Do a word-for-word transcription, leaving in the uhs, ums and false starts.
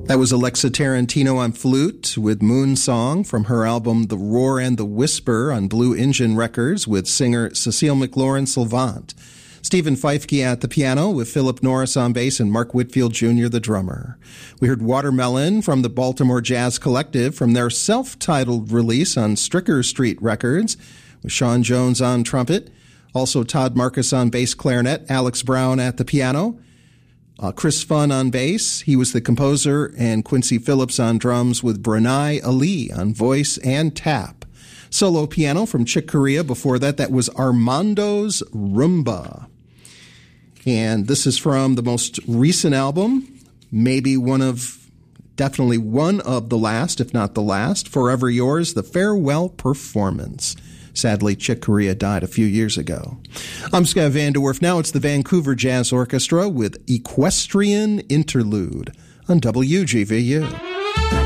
That was Alexa Tarantino on flute with Moon Song from her album The Roar and the Whisper on Blue Engine Records with singer Cecile McLaurin-Salvant. Stephen Feifke at the piano with Philip Norris on bass and Mark Whitfield Junior the drummer. We heard Watermelon from the Baltimore Jazz Collective from their self-titled release on Stricker Street Records with Sean Jones on trumpet. Also Todd Marcus on bass clarinet, Alex Brown at the piano. Uh, Chris Funn on bass, he was the composer, and Quincy Phillips on drums with Branai Ali on voice and tap. Solo piano from Chick Corea. Before that, that was Armando's Rumba. And this is from the most recent album, maybe one of, definitely one of the last, if not the last, Forever Yours, The Farewell Performance. Sadly, Chick Corea died a few years ago. I'm Scott Van Der Werf. Now it's the Vancouver Jazz Orchestra with Equestrian Interlude on W G V U.